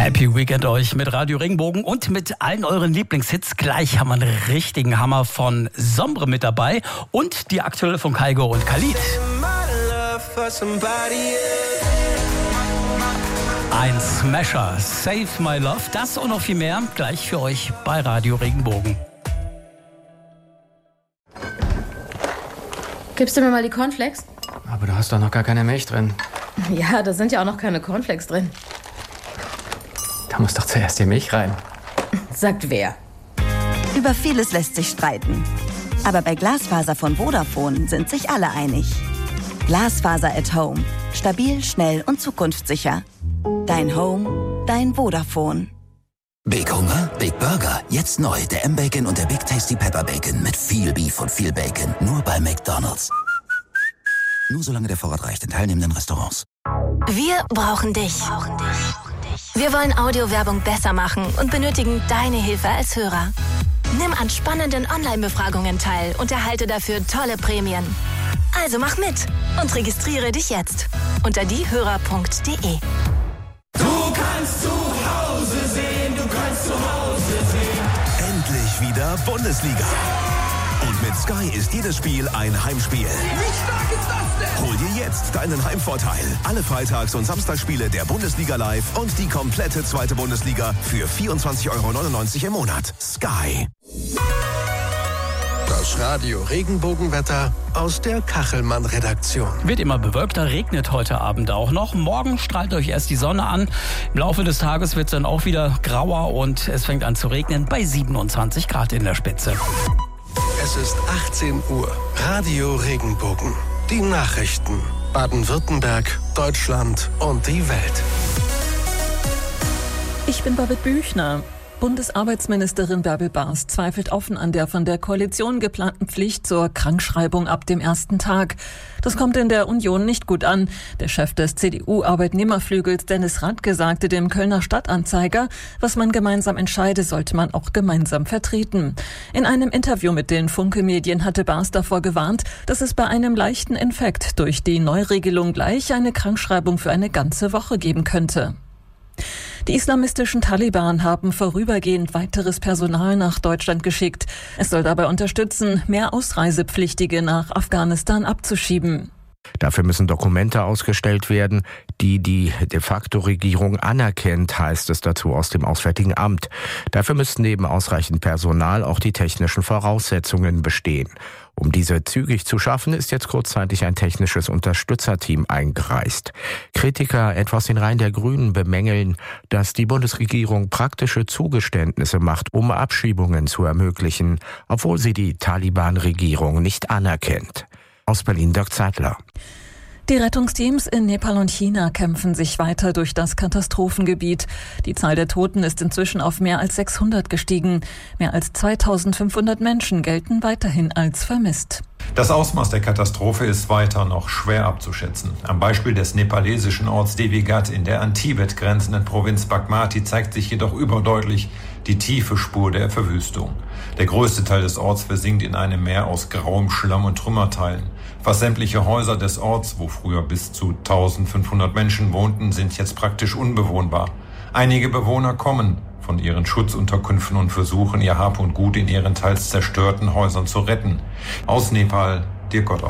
Happy Weekend euch mit Radio Regenbogen und mit allen euren Lieblingshits. Gleich haben wir einen richtigen Hammer von Sombre mit dabei und die aktuelle von Kygo und Khalid. Ein Smasher, Save My Love, das und noch viel mehr gleich für euch bei Radio Regenbogen. Gibst du mir mal die Cornflakes? Aber du hast doch noch gar keine Milch drin. Ja, da sind ja auch noch keine Cornflakes drin. Da muss doch zuerst die Milch rein. Sagt wer? Über vieles lässt sich streiten. Aber bei Glasfaser von Vodafone sind sich alle einig. Glasfaser at Home. Stabil, schnell und zukunftssicher. Dein Home, dein Vodafone. Big Hunger, Big Burger. Jetzt neu der M-Bacon und der Big Tasty Pepper Bacon mit viel Beef und viel Bacon. Nur bei McDonald's. Nur solange der Vorrat reicht in teilnehmenden Restaurants. Wir brauchen dich. Wir wollen Audiowerbung besser machen und benötigen deine Hilfe als Hörer. Nimm an spannenden Online-Befragungen teil und erhalte dafür tolle Prämien. Also mach mit und registriere dich jetzt unter diehörer.de. Du kannst zu Hause sehen, du kannst zu Hause sehen. Endlich wieder Bundesliga. Und mit Sky ist jedes Spiel ein Heimspiel. Wie stark ist das denn? Hol dir jetzt deinen Heimvorteil. Alle Freitags- und Samstagsspiele der Bundesliga live und die komplette zweite Bundesliga für 24,99 € im Monat. Sky. Das Radio Regenbogenwetter aus der Kachelmann-Redaktion. Wird immer bewölkter, regnet heute Abend auch noch. Morgen strahlt euch erst die Sonne an. Im Laufe des Tages wird es dann auch wieder grauer und es fängt an zu regnen bei 27 Grad in der Spitze. Es ist 18 Uhr. Radio Regenbogen. Die Nachrichten. Baden-Württemberg, Deutschland und die Welt. Ich bin Babette Büchner. Bundesarbeitsministerin Bärbel Baas zweifelt offen an der von der Koalition geplanten Pflicht zur Krankschreibung ab dem ersten Tag. Das kommt in der Union nicht gut an. Der Chef des CDU-Arbeitnehmerflügels Dennis Radke sagte dem Kölner Stadtanzeiger, was man gemeinsam entscheide, sollte man auch gemeinsam vertreten. In einem Interview mit den Funke-Medien hatte Baas davor gewarnt, dass es bei einem leichten Infekt durch die Neuregelung gleich eine Krankschreibung für eine ganze Woche geben könnte. Die islamistischen Taliban haben vorübergehend weiteres Personal nach Deutschland geschickt. Es soll dabei unterstützen, mehr Ausreisepflichtige nach Afghanistan abzuschieben. Dafür müssen Dokumente ausgestellt werden, die die de facto Regierung anerkennt, heißt es dazu aus dem Auswärtigen Amt. Dafür müssten neben ausreichend Personal auch die technischen Voraussetzungen bestehen. Um diese zügig zu schaffen, ist jetzt kurzzeitig ein technisches Unterstützerteam eingereist. Kritiker etwa aus den Reihen der Grünen bemängeln, dass die Bundesregierung praktische Zugeständnisse macht, um Abschiebungen zu ermöglichen, obwohl sie die Taliban-Regierung nicht anerkennt. Aus Berlin Dirk Zeitler. Die Rettungsteams in Nepal und China kämpfen sich weiter durch das Katastrophengebiet. Die Zahl der Toten ist inzwischen auf mehr als 600 gestiegen. Mehr als 2500 Menschen gelten weiterhin als vermisst. Das Ausmaß der Katastrophe ist weiter noch schwer abzuschätzen. Am Beispiel des nepalesischen Orts Devi Ghat in der an Tibet grenzenden Provinz Bagmati zeigt sich jedoch überdeutlich die tiefe Spur der Verwüstung. Der größte Teil des Orts versinkt in einem Meer aus grauem Schlamm und Trümmerteilen. Fast sämtliche Häuser des Orts, wo früher bis zu 1500 Menschen wohnten, sind jetzt praktisch unbewohnbar. Einige Bewohner kommen von ihren Schutzunterkünften und versuchen, ihr Hab und Gut in ihren teils zerstörten Häusern zu retten. Aus Nepal, Dirk Gotter.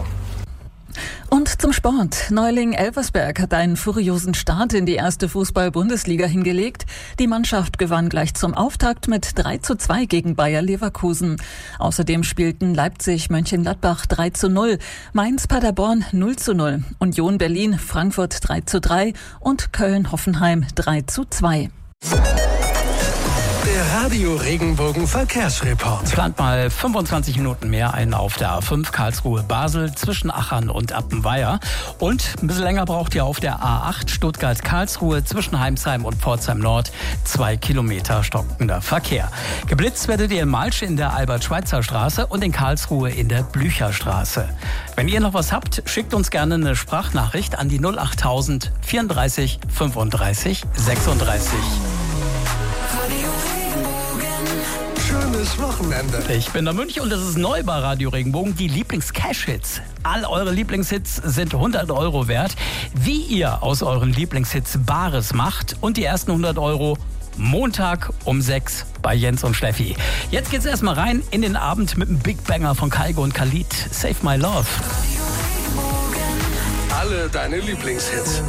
Und zum Sport. Neuling Elversberg hat einen furiosen Start in die erste Fußball-Bundesliga hingelegt. Die Mannschaft gewann gleich zum Auftakt mit 3:2 gegen Bayer Leverkusen. Außerdem spielten Leipzig Mönchengladbach 3:0, Mainz Paderborn 0:0, Union Berlin Frankfurt 3:3 und Köln Hoffenheim 3:2. Der Radio Regenbogen Verkehrsreport. Plant mal 25 Minuten mehr ein auf der A5 Karlsruhe-Basel zwischen Achern und Appenweier. Und ein bisschen länger braucht ihr auf der A8 Stuttgart-Karlsruhe zwischen Heimsheim und Pforzheim Nord 2 Kilometer stockender Verkehr. Geblitzt werdet ihr in Malsch in der Albert-Schweitzer-Straße und in Karlsruhe in der Blücherstraße. Wenn ihr noch was habt, schickt uns gerne eine Sprachnachricht an die 08000 34 35 36. schönes Wochenende. Ich bin der Münch und das ist neu bei Radio Regenbogen, die Lieblings-Cash-Hits. All eure Lieblingshits sind 100 € wert. Wie ihr aus euren Lieblingshits Bares macht und die ersten 100 € Montag um 6 bei Jens und Steffi. Jetzt geht's erstmal rein in den Abend mit dem Big Banger von Kygo und Khalid. Save My Love. Alle deine Lieblingshits.